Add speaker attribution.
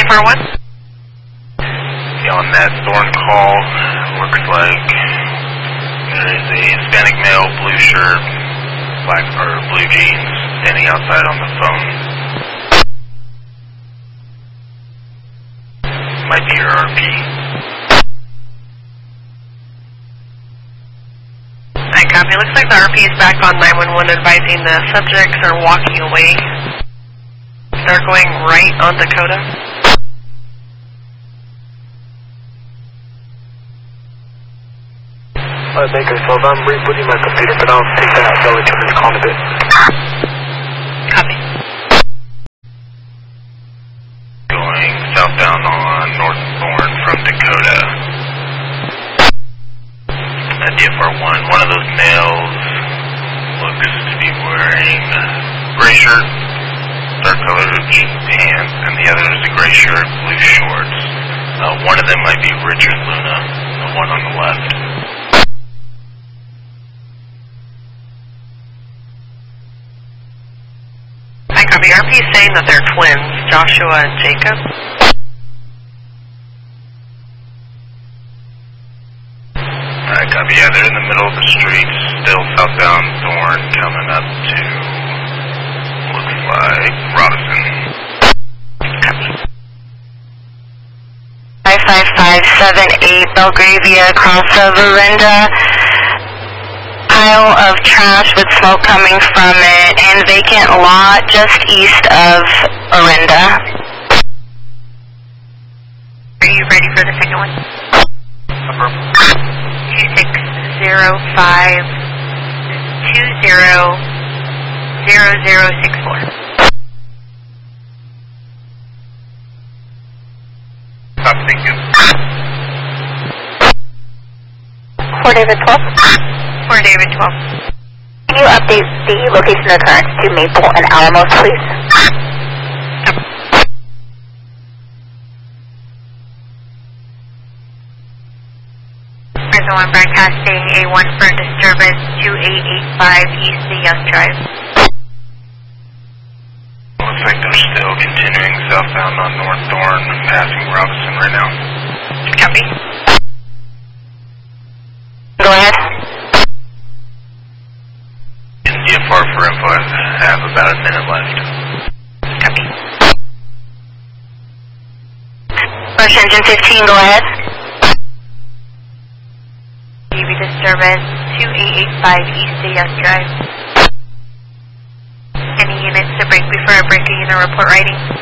Speaker 1: 541.
Speaker 2: On that Thorn call, looks like there is a Hispanic male, blue shirt, black or blue jeans, standing outside on the phone. Might be your RP.
Speaker 1: I copy. Looks like the RP is back on 911 advising the subjects are walking away. They're going right on Dakota.
Speaker 3: Baker, so if I'm rebooting my computer, but I'll take that out, I'll return this call in a bit.
Speaker 1: Copy.
Speaker 2: Going southbound on North Thorn from Dakota. At DFR1, one of those males looks to be wearing a gray shirt, dark colored pants, and the other is a gray shirt, blue shorts. One of them might be Richard Luna, the one on the left.
Speaker 1: I copy. RP is saying that they're twins, Joshua and Jacob.
Speaker 2: I copy. Yeah, they're in the middle of the street, still southbound Thorn, coming up to, looks like, Robinson. Copy.
Speaker 4: 55578 Belgravia, across of Orinda. Pile of trash with smoke coming from it, and vacant lot just east of Orinda.
Speaker 1: Are you ready for the second one? 2605200064.
Speaker 2: Thank you.
Speaker 4: Fort David 12.
Speaker 1: Fort David 12.
Speaker 4: Can you update the location of occurrence to Maple and Alamos, please?
Speaker 1: Prison 1 broadcasting A1 for disturbance 2885 East the Young Drive.
Speaker 2: Looks like they're still continuing southbound on North Thorn, passing Robinson right now.
Speaker 1: Copy.
Speaker 4: Go ahead.
Speaker 2: In DFR for info, I have about a minute left.
Speaker 1: Copy.
Speaker 4: Rush engine 15, go ahead.
Speaker 1: UV disturbance 2885 East the Young Drive. Any units to break before breaking in a report writing?